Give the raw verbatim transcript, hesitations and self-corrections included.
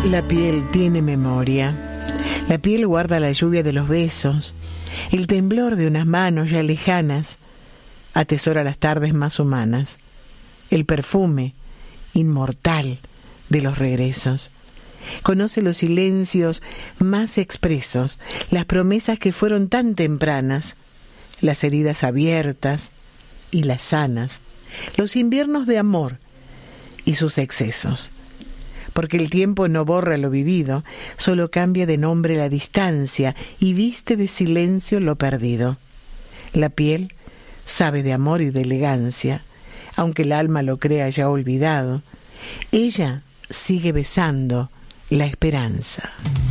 La piel tiene memoria. La piel guarda la lluvia de los besos, el temblor de unas manos ya lejanas, atesora las tardes más humanas, el perfume inmortal de los regresos. Conoce los silencios más expresos, las promesas que fueron tan tempranas, las heridas abiertas y las sanas, los inviernos de amor y sus excesos. Porque el tiempo no borra lo vivido, solo cambia de nombre la distancia y viste de silencio lo perdido. La piel sabe de amor y de elegancia, aunque el alma lo crea ya olvidado. Ella sigue besando la esperanza.